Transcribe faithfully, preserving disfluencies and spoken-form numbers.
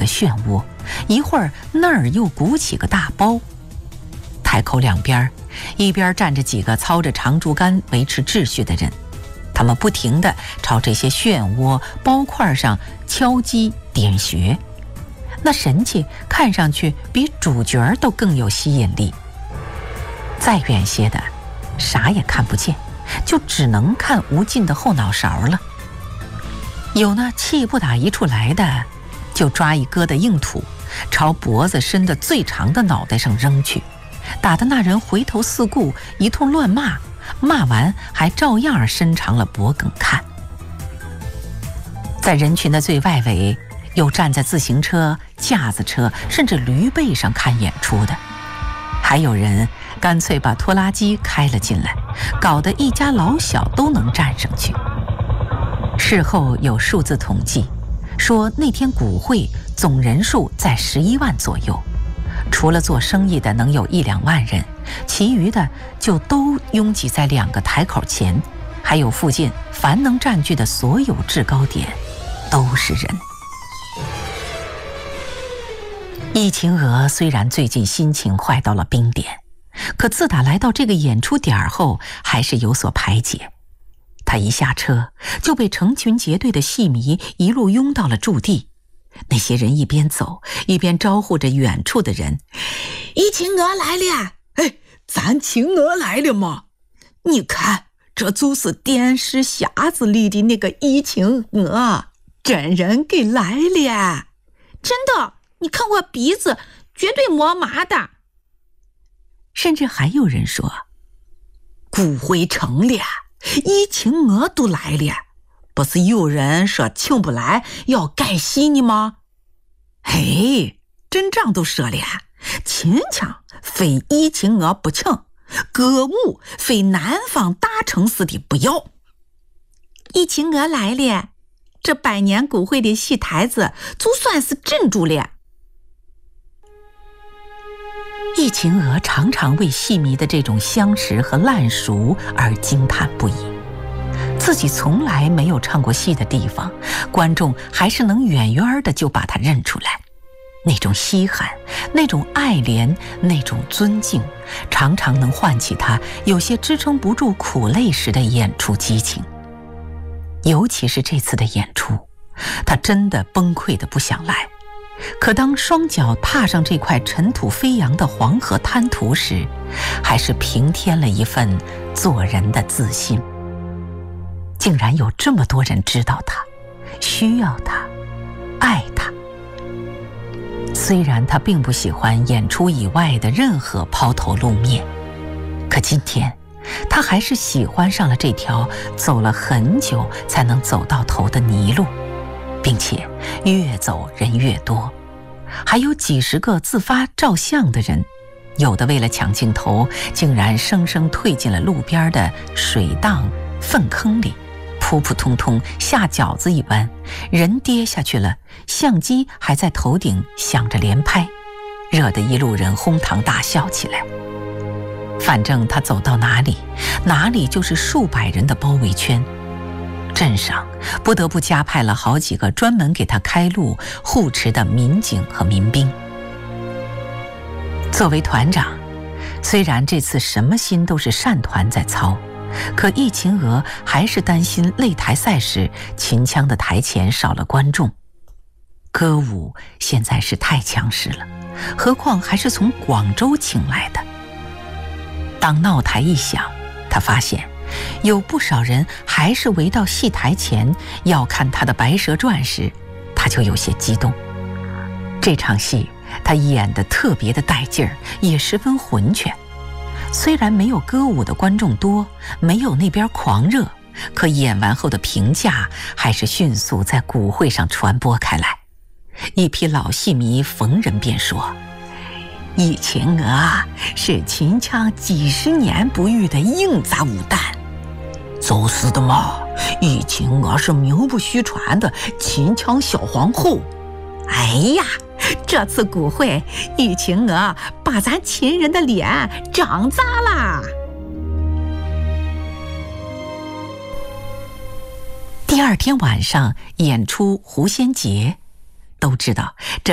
个漩涡，一会儿那儿又鼓起个大包。台口两边，一边站着几个操着长竹竿维持秩序的人，他们不停地朝这些漩涡、包块上敲击点穴，那神气看上去比主角都更有吸引力。再远些的，啥也看不见，就只能看无尽的后脑勺了。有那气不打一处来的，就抓一疙瘩硬土，朝脖子伸得最长的脑袋上扔去，打得那人回头四顾，一通乱骂，骂完还照样伸长了脖梗看。在人群的最外围，有站在自行车、架子车甚至驴背上看演出的，还有人干脆把拖拉机开了进来，搞得一家老小都能站上去。事后有数字统计，说那天股会总人数在十一万左右，除了做生意的能有一两万人，其余的就都拥挤在两个台口前，还有附近凡能占据的所有制高点，都是人。易秦娥虽然最近心情坏到了冰点，可自打来到这个演出点后，还是有所排解。他一下车就被成群结队的戏迷一路拥到了驻地，那些人一边走一边招呼着远处的人：“ 易秦娥来了！哎，咱秦娥来了吗？你看，这就是电视匣子里的那个易秦娥，真人给来了！ 真的，你看我鼻子，绝对磨麻的。” 甚至还有人说：“ 骨灰成了，易秦娥都来了，不是有人说请不来要改戏呢吗？嘿，阵仗都说了，秦腔非易秦娥不请，歌舞非南方大城市的不要。 易秦娥来了，这百年骨灰的戏台子就算是镇住了。” 易秦娥常常为戏迷的这种相识和烂熟而惊叹不已。自己从来没有唱过戏的地方，观众还是能远远的就把他认出来。那种稀罕，那种爱怜，那种尊敬，常常能唤起他有些支撑不住苦累时的演出激情。尤其是这次的演出，他真的崩溃得不想来。可当双脚踏上这块尘土飞扬的黄河滩涂时，还是平添了一份做人的自信。竟然有这么多人知道他，需要他，爱他。虽然他并不喜欢演出以外的任何抛头露面，可今天他还是喜欢上了这条走了很久才能走到头的泥路，并且越走人越多，还有几十个自发照相的人，有的为了抢镜头，竟然生生退进了路边的水荡粪坑里，扑扑通通下饺子一般，人跌下去了，相机还在头顶响着连拍，惹得一路人哄堂大笑起来。反正他走到哪里，哪里就是数百人的包围圈。镇上不得不加派了好几个专门给他开路护持的民警和民兵。作为团长，虽然这次什么心都是单团在操，可易秦娥还是担心擂台赛时秦腔的台前少了观众。歌舞现在是太强势了，何况还是从广州请来的。当闹台一响，他发现有不少人还是围到戏台前要看他的《白蛇传》时，他就有些激动。这场戏他演得特别的带劲儿，也十分浑全。虽然没有歌舞的观众多，没有那边狂热，可演完后的评价还是迅速在股会上传播开来。一批老戏迷逢人便说：“易秦娥是秦腔几十年不遇的硬杂武旦。”就是的嘛，易秦娥是名不虚传的秦腔小皇后。 哎呀，这次股会，易秦娥把咱秦人的脸长砸了。 第二天晚上演出狐仙节，都知道这